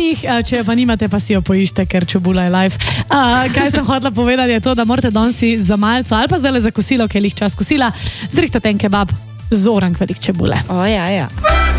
njih, če pa nimate, pa si jo poište, ker čebula je life. Kaj sem hotela povedati je to, da morate donsi za malco ali pa zdaj za kosilo, ker je lih čas kosila, zrihtate en kebab z orang velik čebule. Ja.